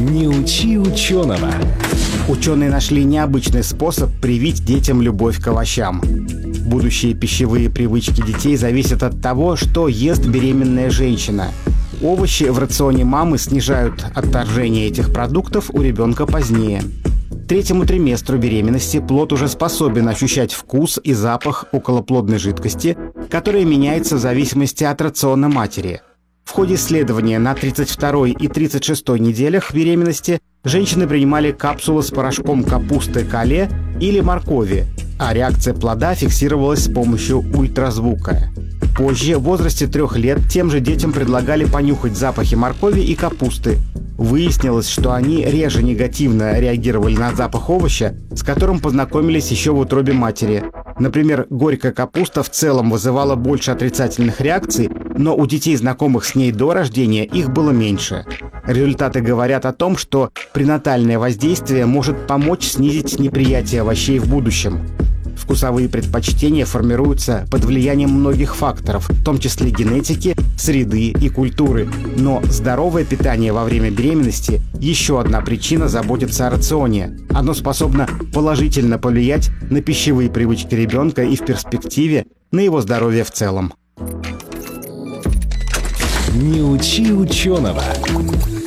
Не учи ученого. Ученые нашли необычный способ привить детям любовь к овощам. Будущие пищевые привычки детей зависят от того, что ест беременная женщина. Овощи в рационе мамы снижают отторжение этих продуктов у ребенка позднее. К третьему триместру беременности плод уже способен ощущать вкус и запах околоплодной жидкости, которая меняется в зависимости от рациона матери. В ходе исследования на 32-й и 36-й неделях беременности женщины принимали капсулы с порошком капусты кале или моркови, а реакция плода фиксировалась с помощью ультразвука. Позже, в возрасте 3 лет, тем же детям предлагали понюхать запахи моркови и капусты. Выяснилось, что они реже негативно реагировали на запах овоща, с которым познакомились еще в утробе матери. Например, горькая капуста в целом вызывала больше отрицательных реакций, но у детей, знакомых с ней до рождения, их было меньше. Результаты говорят о том, что пренатальное воздействие может помочь снизить неприятие овощей в будущем. Вкусовые предпочтения формируются под влиянием многих факторов, в том числе генетики, среды и культуры. Но здоровое питание во время беременности – еще одна причина заботиться о рационе. Оно способно положительно повлиять на пищевые привычки ребенка и в перспективе на его здоровье в целом. Не учи ученого.